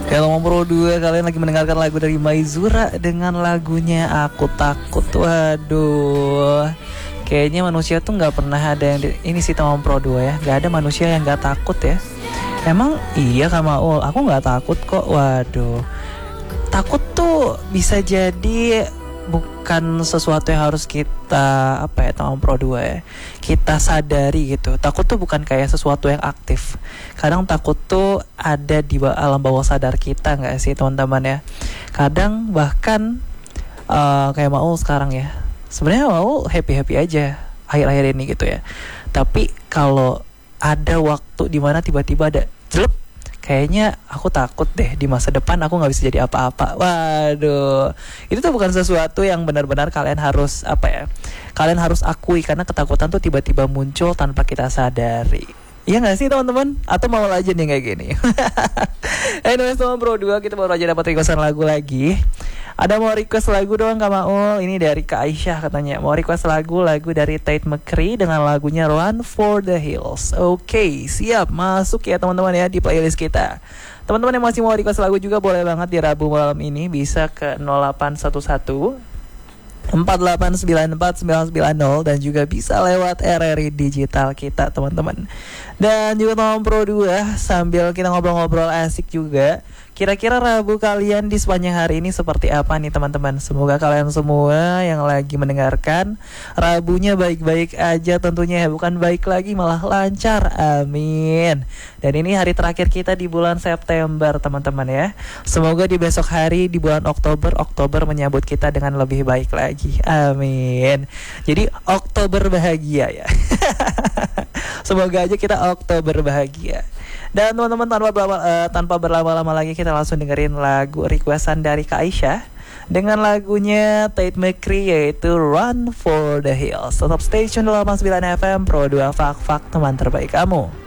Kalau mau Pro 2, kalian lagi mendengarkan lagu dari Maizura dengan lagunya Aku Takut. Waduh, kayaknya manusia tuh gak pernah ada yang ini sih Tomom Pro 2 ya. Gak ada manusia yang gak takut ya. Emang iya Kak Maul, aku gak takut kok. Waduh, takut tuh bisa jadi bukan sesuatu yang harus kita Tomom Pro 2 ya, kita sadari gitu. Takut tuh bukan kayak sesuatu yang aktif. Kadang takut tuh ada di alam bawah sadar kita, nggak sih teman-teman ya. Kadang bahkan kayak Maul sekarang ya, sebenarnya Maul happy aja akhir-akhir ini gitu ya. Tapi kalau ada waktu dimana tiba-tiba ada jelek, kayaknya aku takut deh di masa depan aku gak bisa jadi apa-apa. Waduh, itu tuh bukan sesuatu yang benar-benar kalian harus kalian harus akui, karena ketakutan tuh tiba-tiba muncul tanpa kita sadari. Iya gak sih teman-teman? Atau mau aja nih kayak gini? Anyways, Tomom Pro 2, kita baru aja dapat requestan lagu lagi. Ada mau request lagu doang Kak Maul. Ini dari Kak Aisyah katanya mau request lagu dari Tate McRae dengan lagunya Run for the Hills. Oke, siap, masuk ya teman-teman ya di playlist kita. Teman-teman yang masih mau request lagu juga boleh banget di Rabu malam ini, bisa ke 0811 4894990 dan juga bisa lewat RRI digital kita teman-teman. Dan juga Tomom Pro 2 sambil kita ngobrol-ngobrol asik juga. Kira-kira Rabu kalian di sepanjang hari ini seperti apa nih teman-teman? Semoga kalian semua yang lagi mendengarkan Rabunya baik-baik aja tentunya ya. Bukan baik lagi, malah lancar. Amin. Dan ini hari terakhir kita di bulan September teman-teman ya. Semoga di besok hari di bulan Oktober menyambut kita dengan lebih baik lagi. Amin. Jadi Oktober bahagia ya. Semoga aja kita Oktober bahagia. Dan teman-teman tanpa berlama-lama lagi, kita langsung dengerin lagu requestan dari Kak Aisyah dengan lagunya Tate McRae yaitu Run for the Hills. Tetap stay tune 89 FM Pro 2 Fak teman terbaik kamu.